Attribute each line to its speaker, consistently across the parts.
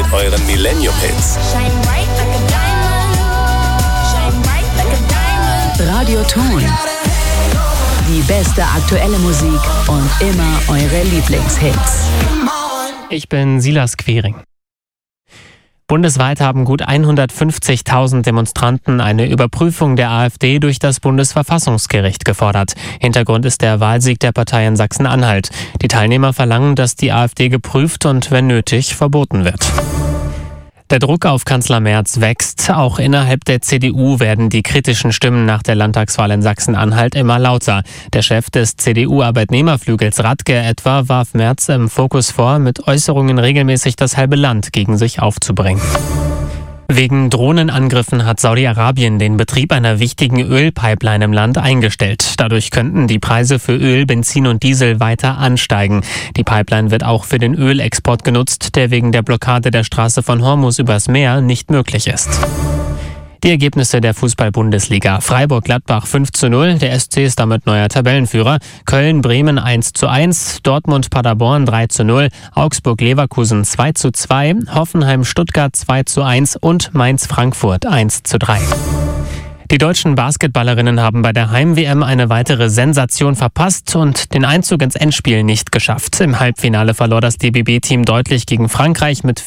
Speaker 1: mit euren Millennium-Hits.
Speaker 2: Radioton. Die beste aktuelle Musik und immer eure Lieblingshits.
Speaker 3: Ich bin Silas Quering. Bundesweit haben gut 150.000 Demonstranten eine Überprüfung der AfD durch das Bundesverfassungsgericht gefordert. Hintergrund ist der Wahlsieg der Partei in Sachsen-Anhalt. Die Teilnehmer verlangen, dass die AfD geprüft und, wenn nötig, verboten wird. Der Druck auf Kanzler Merz wächst. Auch innerhalb der CDU werden die kritischen Stimmen nach der Landtagswahl in Sachsen-Anhalt immer lauter. Der Chef des CDU-Arbeitnehmerflügels Radke etwa warf Merz im Fokus vor, mit Äußerungen regelmäßig das halbe Land gegen sich aufzubringen. Wegen Drohnenangriffen hat Saudi-Arabien den Betrieb einer wichtigen Ölpipeline im Land eingestellt. Dadurch könnten die Preise für Öl, Benzin und Diesel weiter ansteigen. Die Pipeline wird auch für den Ölexport genutzt, der wegen der Blockade der Straße von Hormuz übers Meer nicht möglich ist. Die Ergebnisse der Fußball-Bundesliga. Freiburg-Gladbach 5:0, der SC ist damit neuer Tabellenführer. Köln-Bremen 1:1, Dortmund-Paderborn 3:0, Augsburg-Leverkusen 2:2, Hoffenheim-Stuttgart 2:1 und Mainz-Frankfurt 1:3. Die deutschen Basketballerinnen haben bei der Heim-WM eine weitere Sensation verpasst und den Einzug ins Endspiel nicht geschafft. Im Halbfinale verlor das DBB-Team deutlich gegen Frankreich mit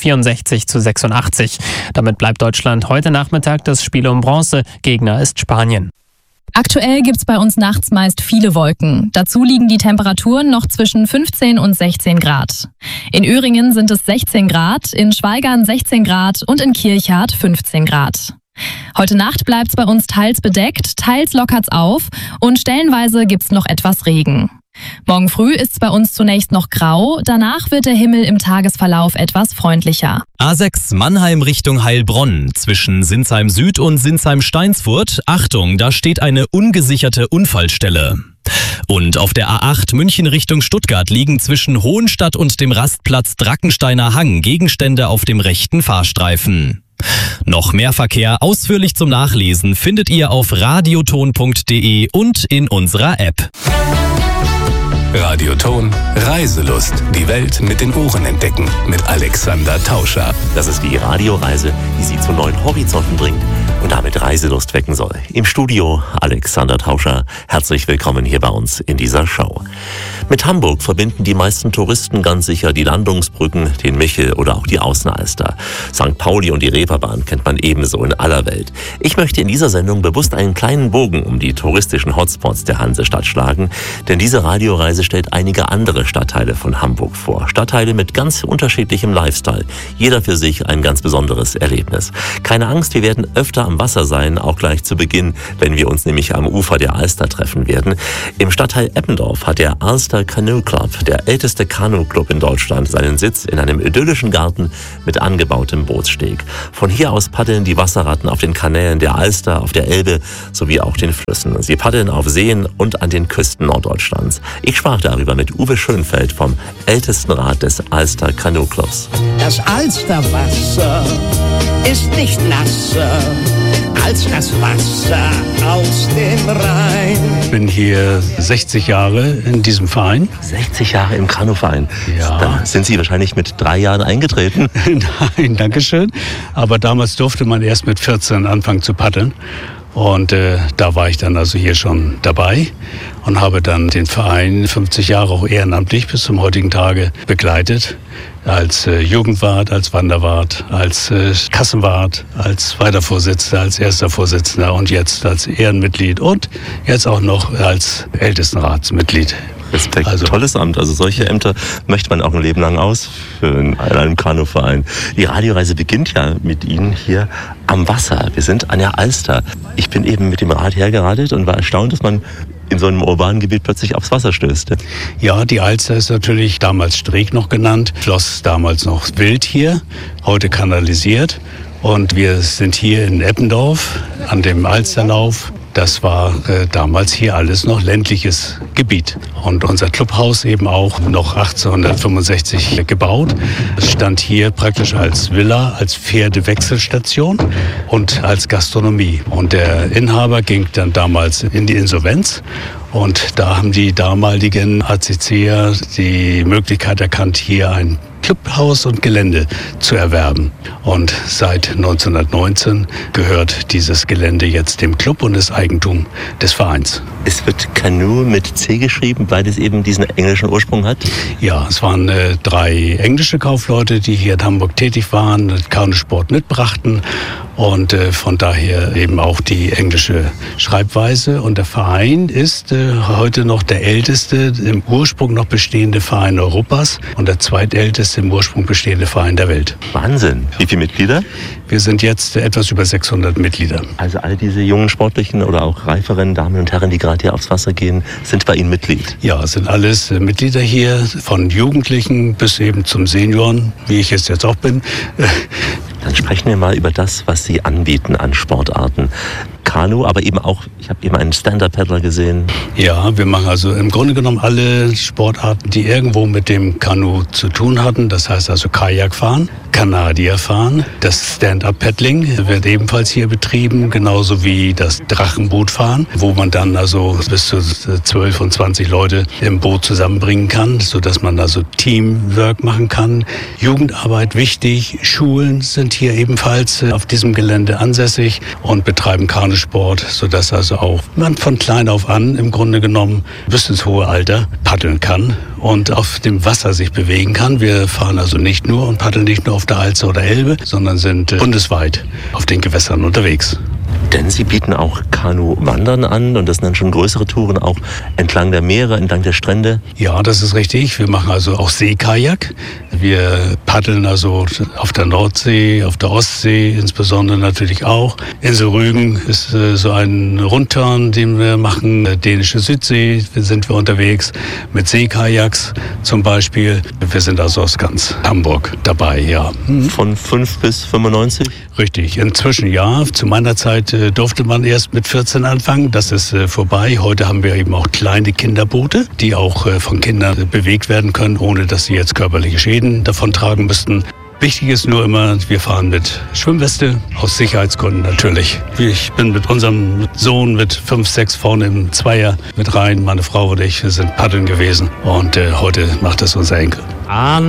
Speaker 3: 64:86. Damit bleibt Deutschland heute Nachmittag das Spiel um Bronze. Gegner ist Spanien.
Speaker 4: Aktuell gibt's bei uns nachts meist viele Wolken. Dazu liegen die Temperaturen noch zwischen 15 und 16 Grad. In Öhringen sind es 16 Grad, in Schwaigern 16 Grad und in Kirchhardt 15 Grad. Heute Nacht bleibt's bei uns teils bedeckt, teils lockert's auf und stellenweise gibt's noch etwas Regen. Morgen früh ist's bei uns zunächst noch grau, danach wird der Himmel im Tagesverlauf etwas freundlicher.
Speaker 5: A6 Mannheim Richtung Heilbronn zwischen Sinsheim Süd und Sinsheim-Steinsfurt. Achtung, da steht eine ungesicherte Unfallstelle. Und auf der A8 München Richtung Stuttgart liegen zwischen Hohenstadt und dem Rastplatz Drackensteiner Hang Gegenstände auf dem rechten Fahrstreifen. Noch mehr Verkehr ausführlich zum Nachlesen findet ihr auf radioton.de und in unserer App.
Speaker 1: Radioton, Reiselust. Die Welt mit den Ohren entdecken. Mit Alexander Tauscher.
Speaker 6: Das ist die Radioreise, die Sie zu neuen Horizonten bringt und damit Reiselust wecken soll. Im Studio Alexander Tauscher. Herzlich willkommen hier bei uns in dieser Show. Mit Hamburg verbinden die meisten Touristen ganz sicher die Landungsbrücken, den Michel oder auch die Außenalster. St. Pauli und die Reeperbahn kennt man ebenso in aller Welt. Ich möchte in dieser Sendung bewusst einen kleinen Bogen um die touristischen Hotspots der Hansestadt schlagen, denn diese Radioreise stellt einige andere Stadtteile von Hamburg vor. Stadtteile mit ganz unterschiedlichem Lifestyle. Jeder für sich ein ganz besonderes Erlebnis. Keine Angst, wir werden öfter am Wasser sein, auch gleich zu Beginn, wenn wir uns nämlich am Ufer der Alster treffen werden. Im Stadtteil Eppendorf hat der Alster Canoe Club, der älteste Kanu-Club in Deutschland, seinen Sitz in einem idyllischen Garten mit angebautem Bootssteg. Von hier aus paddeln die Wasserratten auf den Kanälen der Alster, auf der Elbe sowie auch den Flüssen. Sie paddeln auf Seen und an den Küsten Norddeutschlands. Ich sprach darüber mit Uwe Schönfeld vom Ältestenrat des Alster Canoe Clubs.
Speaker 7: Das Alsterwasser ist nicht nasser als das Wasser aus dem Rhein.
Speaker 8: Ich bin hier 60 Jahre in diesem Verein.
Speaker 6: 60 Jahre im Kanuverein.
Speaker 8: Ja.
Speaker 6: Dann sind Sie wahrscheinlich mit 3 Jahren eingetreten.
Speaker 8: Nein, danke schön. Aber damals durfte man erst mit 14 anfangen zu paddeln. Und da war ich dann also hier schon dabei und habe dann den Verein 50 Jahre auch ehrenamtlich bis zum heutigen Tage begleitet. Als Jugendwart, als Wanderwart, als Kassenwart, als zweiter Vorsitzender, als erster Vorsitzender und jetzt als Ehrenmitglied und jetzt auch noch als Ältestenratsmitglied.
Speaker 6: Respekt, also tolles Amt. Also solche Ämter möchte man auch ein Leben lang ausfüllen in einem Kanuverein. Die Radioreise beginnt ja mit Ihnen hier am Wasser. Wir sind an der Alster. Ich bin eben mit dem Rad hergeradelt und war erstaunt, dass man in so einem urbanen Gebiet plötzlich aufs Wasser stößt.
Speaker 8: Ja, die Alster ist natürlich damals Streeck noch genannt, floss damals noch wild hier, heute kanalisiert. Und wir sind hier in Eppendorf an dem Alsterlauf. Das war damals hier alles noch ländliches Gebiet. Und unser Clubhaus eben auch noch 1865 gebaut. Es stand hier praktisch als Villa, als Pferdewechselstation und als Gastronomie. Und der Inhaber ging dann damals in die Insolvenz. Und da haben die damaligen ACCer die Möglichkeit erkannt, hier ein Clubhaus und Gelände zu erwerben. Und seit 1919 gehört dieses Gelände jetzt dem Club und ist Eigentum des Vereins.
Speaker 6: Es wird Kanu mit C geschrieben, weil es eben diesen englischen Ursprung hat?
Speaker 8: Ja, es waren 3 englische Kaufleute, die hier in Hamburg tätig waren, Kanusport mitbrachten und von daher eben auch die englische Schreibweise. Und der Verein ist heute noch der älteste im Ursprung noch bestehende Verein Europas und der zweitälteste im Ursprung bestehende Verein der Welt.
Speaker 6: Wahnsinn. Wie viele Mitglieder?
Speaker 8: Wir sind jetzt etwas über 600 Mitglieder.
Speaker 6: Also all diese jungen Sportlichen oder auch reiferen Damen und Herren, die gerade hier aufs Wasser gehen, sind bei Ihnen Mitglied?
Speaker 8: Ja, es sind alles Mitglieder hier, von Jugendlichen bis eben zum Senioren, wie ich es jetzt auch bin.
Speaker 6: Dann sprechen wir mal über das, was Sie anbieten an Sportarten. Kanu, aber eben auch, ich habe eben einen Stand-Up-Paddler gesehen.
Speaker 8: Ja, wir machen also im Grunde genommen alle Sportarten, die irgendwo mit dem Kanu zu tun hatten. Das heißt also Kajak fahren, Kanadier fahren. Das Stand-Up-Paddling wird ebenfalls hier betrieben, genauso wie das Drachenbootfahren, wo man dann also bis zu 12 und 20 Leute im Boot zusammenbringen kann, sodass man also Teamwork machen kann. Jugendarbeit wichtig, Schulen sind hier ebenfalls auf diesem Gelände ansässig und betreiben Kanusport, sodass also auch man von klein auf an im Grunde genommen bis ins hohe Alter paddeln kann und auf dem Wasser sich bewegen kann. Wir fahren also nicht nur und paddeln nicht nur auf der Alster oder Elbe, sondern sind bundesweit auf den Gewässern unterwegs.
Speaker 6: Denn Sie bieten auch Kanu-Wandern an und das sind dann schon größere Touren auch entlang der Meere, entlang der Strände.
Speaker 8: Ja, das ist richtig. Wir machen also auch Seekajak. Wir paddeln also auf der Nordsee, auf der Ostsee insbesondere natürlich auch. Insel Rügen ist so ein Rundturn, den wir machen. Dänische Südsee sind wir unterwegs mit Seekajaks zum Beispiel. Wir sind also aus ganz Hamburg dabei, ja.
Speaker 6: Von 5 bis 95?
Speaker 8: Richtig, inzwischen ja. Zu meiner Zeit durfte man erst mit 14 anfangen. Das ist vorbei. Heute haben wir eben auch kleine Kinderboote, die auch von Kindern bewegt werden können, ohne dass sie jetzt körperliche Schäden davon tragen müssten. Wichtig ist nur immer, wir fahren mit Schwimmweste, aus Sicherheitsgründen natürlich. Ich bin mit unserem Sohn mit 5, 6 vorne im Zweier mit rein. Meine Frau und ich, wir sind paddeln gewesen und heute macht das unser Enkel.